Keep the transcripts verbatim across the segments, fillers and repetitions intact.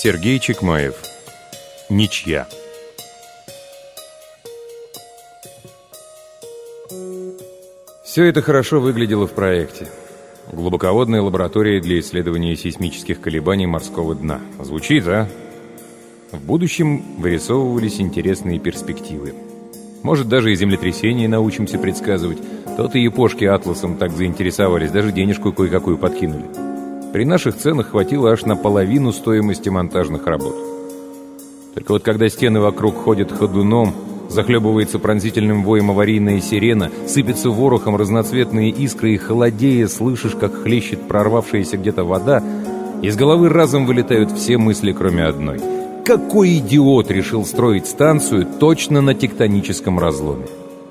Сергей Чекмаев. Ничья. Все это хорошо выглядело в проекте. Глубоководная лаборатория для исследования сейсмических колебаний морского дна. Звучит, а? В будущем вырисовывались интересные перспективы. Может, даже и землетрясения научимся предсказывать. То-то и япошки атласом так заинтересовались, даже денежку кое-какую подкинули. При наших ценах хватило аж на половину стоимости монтажных работ. Только вот когда стены вокруг ходят ходуном, захлебывается пронзительным воем аварийная сирена, сыпется ворохом разноцветные искры и, холодея, слышишь, как хлещет прорвавшаяся где-то вода, из головы разом вылетают все мысли, кроме одной. Какой идиот решил строить станцию точно на тектоническом разломе?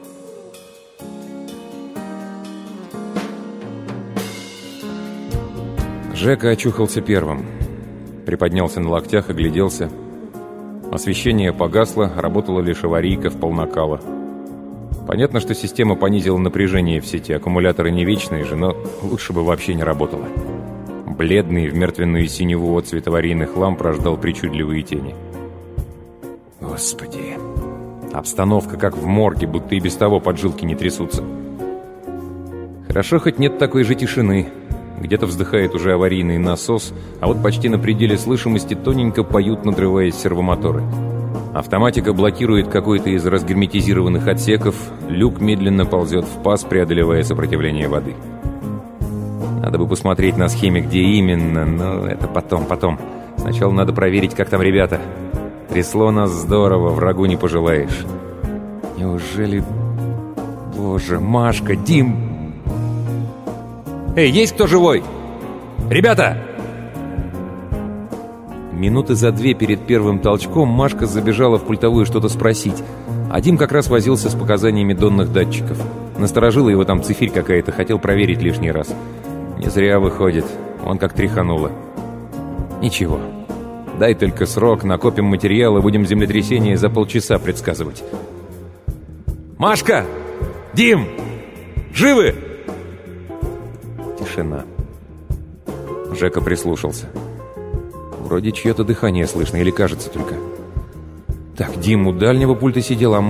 Жека очухался первым. Приподнялся на локтях, огляделся. Освещение погасло, работала лишь аварийка в полнакала. Понятно, что система понизила напряжение в сети, аккумуляторы не вечные же, но лучше бы вообще не работало. Бледный в мертвенную синеву отцвет аварийных ламп рождал причудливые тени. Господи, обстановка как в морге, будто и без того поджилки не трясутся. Хорошо, хоть нет такой же тишины. Где-то вздыхает уже аварийный насос, а вот почти на пределе слышимости тоненько поют, надрываясь сервомоторы. Автоматика блокирует какой-то из разгерметизированных отсеков, люк медленно ползет в паз, преодолевая сопротивление воды. Надо бы посмотреть на схеме, где именно, но это потом, потом. Сначала надо проверить, как там ребята. Трясло нас здорово, врагу не пожелаешь. Неужели... Боже, Машка, Дим... «Эй, есть кто живой? Ребята!» Минуты за две перед первым толчком Машка забежала в пультовую что-то спросить, а Дим как раз возился с показаниями донных датчиков. Насторожила его там цифирь какая-то, хотел проверить лишний раз. Не зря выходит, он как тряхануло. Ничего, дай только срок, накопим материал и будем землетрясение за полчаса предсказывать. «Машка! Дим! Живы?» Тишина. Жека прислушался. Вроде чье-то дыхание слышно, или кажется только. Так, Дим у дальнего пульта сидел, а